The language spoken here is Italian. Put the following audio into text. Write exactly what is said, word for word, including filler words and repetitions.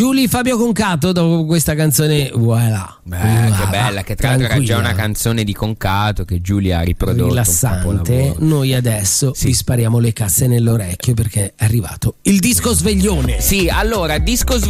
Giulia Fabio Concato dopo questa canzone, voilà. Beh, voilà. che bella, che tra l'altro era già una canzone di Concato che Giulia ha riprodotto. Rilassante. Noi adesso sì. vi spariamo le casse nell'orecchio perché è arrivato il disco sveglione. Sì, allora, disco sveglione